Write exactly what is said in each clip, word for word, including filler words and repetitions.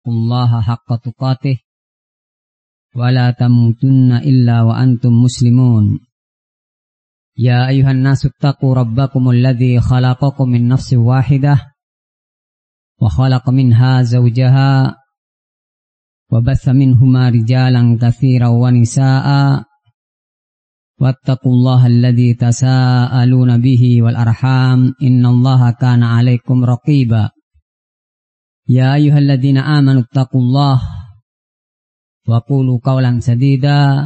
الله حق تقاته ولا تموتن إلا وأنتم مسلمون يا أيها الناس اتقوا ربكم الذي خلقكم من نفس واحدة وخلق منها زوجها وبث منهما رجالا كثيرا ونساء واتقوا الله الذي تساءلون به والأرحام إن الله كان عليكم رقيبا يا أيها الذين آمنوا اتقوا الله وقولوا قولا سديدا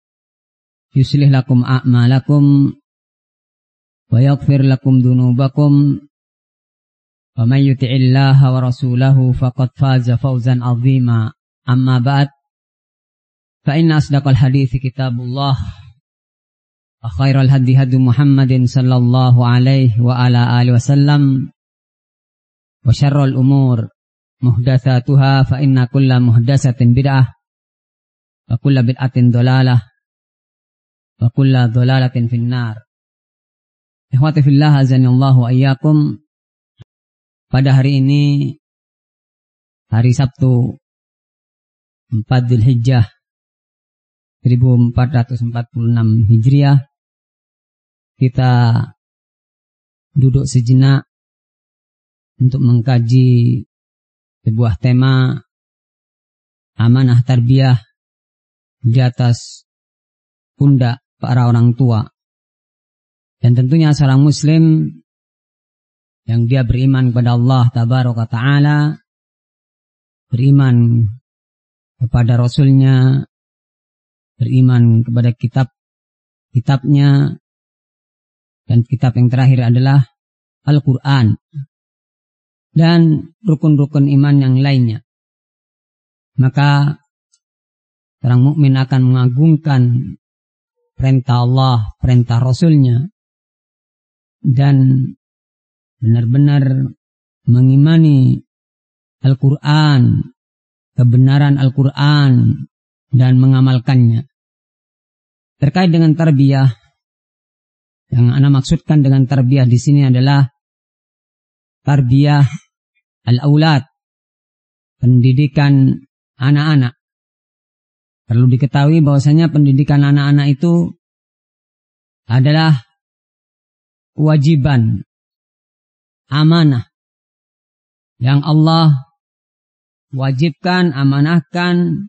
يصلح لكم أعمالكم ويغفر لكم ذنوبكم ومن يطع الله ورسوله فقد فاز فوزا عظيما أما بعد فإن أصدق الحديث كتاب الله وخير الهدي هدي محمد صلى الله عليه وعلى آله وسلم وشر الأمور محدثاتها فإن كل محدثة بدعة وكل بدعة ضلالة وكل ضلالة في النار. Ikhwati fillah azanillahu wa iyyakum. Pada hari ini hari Sabtu empat Dzulhijjah seribu empat ratus empat puluh enam Hijriah, kita duduk sejenak untuk mengkaji sebuah tema amanah tarbiyah di atas pundak para orang tua. Dan tentunya seorang muslim yang dia beriman kepada Allah tabaraka ta'ala, beriman kepada Rasulnya, beriman kepada kitab-kitabnya, dan kitab yang terakhir adalah Al-Quran, dan rukun-rukun iman yang lainnya. Maka orang mukmin akan mengagungkan perintah Allah, perintah Rasulnya, dan benar-benar mengimani Al-Quran, kebenaran Al-Quran, dan mengamalkannya. Terkait dengan tarbiyah, yang ana maksudkan dengan tarbiyah di sini adalah tarbiyah al-aulad, pendidikan anak-anak. Perlu diketahui bahwasanya pendidikan anak-anak itu adalah kewajiban, amanah yang Allah wajibkan, amanahkan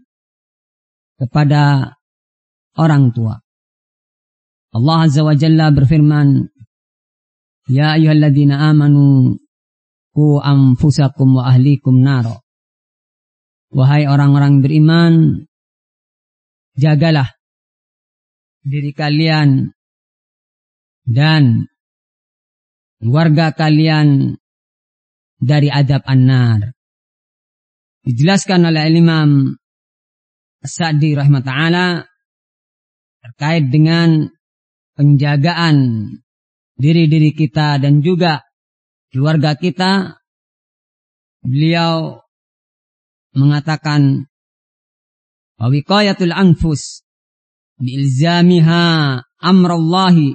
kepada orang tua. Allah Azza wa Jalla berfirman, Ya ayyuhalladzina amanu qu anfusakum wa ahlikum naro. Wahai orang-orang beriman, jagalah diri kalian dan keluarga kalian dari adab an-nar. Dijelaskan oleh Imam As-Sa'di rahimahullah terkait dengan penjagaan diri-diri kita dan juga keluarga kita. Beliau mengatakan wa wiqayatul anfus biilzamiha amrallahi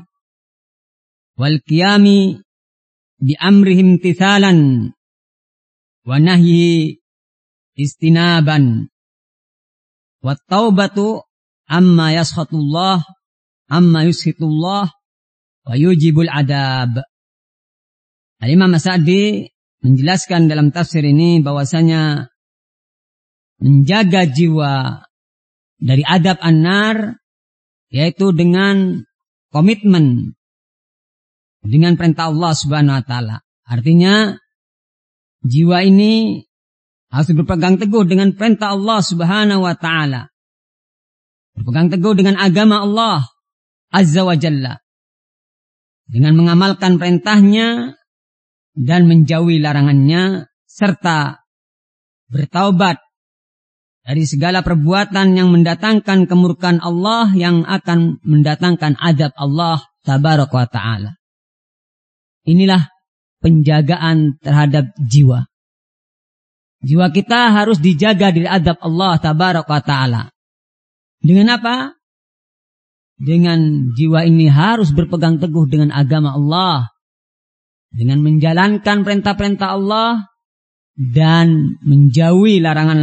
wal qiyami bi amrihim imtithalan wa nahyi istinaban wat taubatu amma yaskhatullah amma yushitullah wa yujibul adab. Al-Imam As-Sa'di menjelaskan dalam tafsir ini bahwasanya menjaga jiwa dari adab an-nar yaitu dengan komitmen dengan perintah Allah Subhanahu wa taala. Artinya jiwa ini harus berpegang teguh dengan perintah Allah Subhanahu wa taala. Berpegang teguh dengan agama Allah Azza wa Jalla. Dengan mengamalkan perintahnya dan menjauhi larangannya serta bertaubat dari segala perbuatan yang mendatangkan kemurkaan Allah yang akan mendatangkan azab Allah tabaraka wa ta'ala. Inilah penjagaan terhadap jiwa. Jiwa kita harus dijaga dari azab Allah tabaraka wa ta'ala. Dengan apa? Dengan jiwa ini harus berpegang teguh dengan agama Allah. Dengan menjalankan perintah-perintah Allah dan menjauhi larangan